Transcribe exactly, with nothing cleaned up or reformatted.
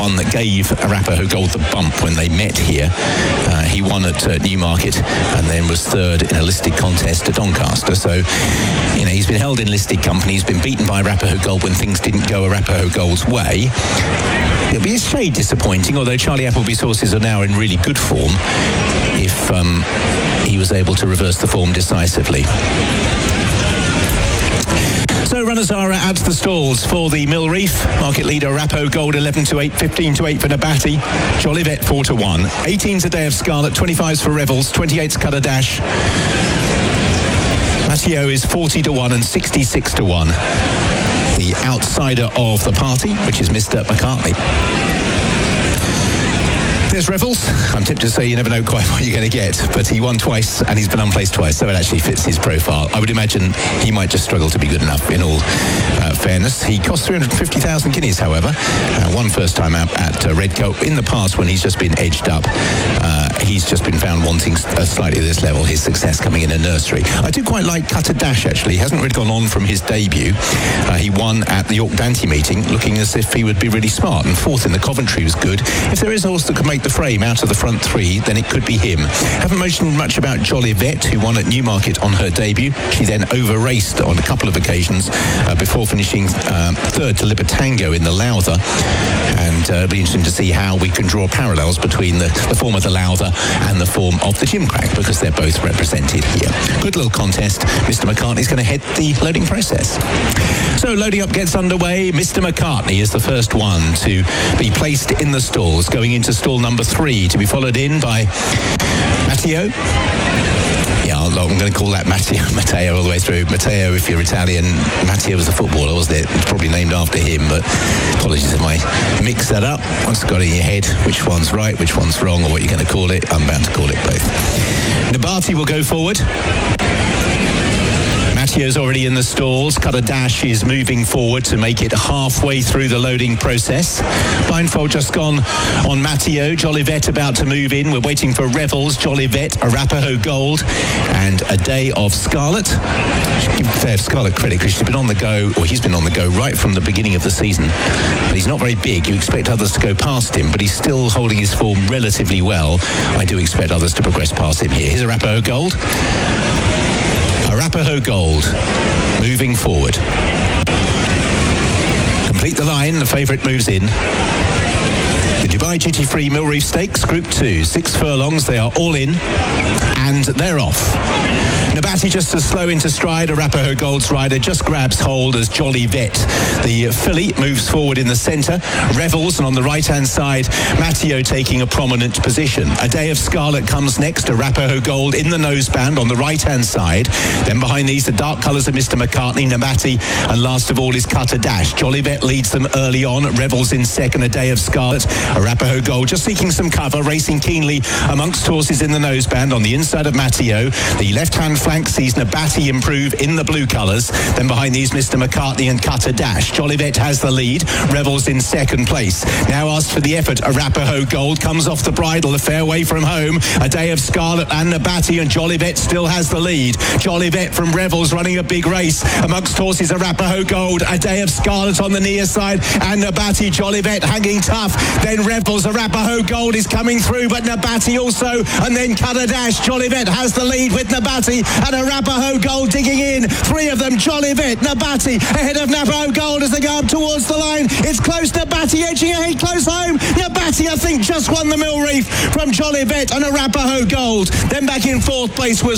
one that gave Arapaho Gold the bump when they met here. Uh, he won at uh, Newmarket and then was third in a listed contest at Doncaster. So, you know, he's been held in listed company. He's been beaten by Arapaho Gold when things didn't go Arapaho Gold's way. It'll be a shade disappointing, although Charlie Appleby's horses are now in really good form, if um, he was able to reverse the form decisively. So runners are at the stalls for the Mill Reef. Market leader Arapaho Gold eleven to eight, fifteen to eight for Nabati. Jolivet four to one. eighteen's A Day of Scarlet, twenty-five's for Revels, twenty-eight's Cut a Dash. Matteo is forty to one and sixty-six to one. The outsider of the party, which is Mister McCartney. There's Revels. I'm tempted to say you never know quite what you're going to get, but he won twice and he's been unplaced twice, so it actually fits his profile. I would imagine he might just struggle to be good enough, in all uh, fairness. He cost three hundred fifty thousand guineas, however. Uh, one first time out at uh, Redcoat. In the past, when he's just been edged up, uh, he's just been found wanting uh, slightly this level, his success coming in a nursery. I do quite like Cut a Dash, actually. He hasn't really gone on from his debut. Uh, he won at the York Dante meeting, looking as if he would be really smart, and fourth in the Coventry was good. If there is a horse that could make the frame out of the front three, then it could be him. Haven't mentioned much about Jolivet, who won at Newmarket on her debut. She then over-raced on a couple of occasions uh, before finishing uh, third to Libertango in the Lowther. And uh, it'll be interesting to see how we can draw parallels between the, the form of the Lowther and the form of the Gimcrack, because they're both represented here. Good little contest. Mister McCartney's going to head the loading process. So loading up gets underway. Mister McCartney is the first one to be placed in the stalls, going into stall number three, to be followed in by Matteo. Yeah, I'm going to call that Matteo, Matteo all the way through. Matteo, if you're Italian. Matteo was a footballer, wasn't it? It's probably named after him, but apologies if I mix that up. Once got it in your head which one's right, which one's wrong, or what you're going to call it, I'm bound to call it both. Nabati will go forward. Matteo's already in the stalls. Cut a Dash is moving forward to make it halfway through the loading process. Blindfold just gone on Matteo. Jolivet about to move in. We're waiting for Revels, Jolivet, Arapaho Gold, and A Day of Scarlet. Should give fair Scarlet credit because she's been on the go, or he's been on the go right from the beginning of the season. But he's not very big. You expect others to go past him, but he's still holding his form relatively well. I do expect others to progress past him here. Here's Arapaho Gold. Arapaho Gold moving forward. Complete the line, the favourite moves in. The Dubai Duty Free Mill Reef Stakes, Group two, six furlongs, they are all in, and they're off. Nabati just as slow into stride. Arapaho Gold's rider just grabs hold as Jolivet, the filly, moves forward in the centre. Revels, and on the right-hand side, Matteo taking a prominent position. A Day of Scarlet comes next. Arapaho Gold in the noseband on the right-hand side. Then behind these, the dark colours of Mister McCartney, Nabati, and last of all is Cut a Dash. Jolivet leads them early on. Revels in second. A Day of Scarlet. Arapaho Gold just seeking some cover, racing keenly amongst horses in the noseband on the inside of Matteo. The left-hand flank sees Nabati improve in the blue colours. Then behind these, Mister McCartney and Cut a Dash. Jolivet has the lead. Revels in second place. Now asked for the effort. Arapaho Gold comes off the bridle, a fair way from home. A Day of Scarlet and Nabati, and Jolivet still has the lead. Jolivet from Revels running a big race amongst horses. Arapaho Gold, A Day of Scarlet on the near side, and Nabati. Jolivet hanging tough. Then Revels. Arapaho Gold is coming through, but Nabati also, and then Cut a Dash. Jolivet has the lead with Nabati, and Arapaho Gold digging in. Three of them, Jolivet, Nabati, ahead of Arapaho Gold as they go up towards the line. It's close. Nabati edging ahead, close home. Nabati, I think, just won the Mill Reef from Jolivet and Arapaho Gold. Then back in fourth place was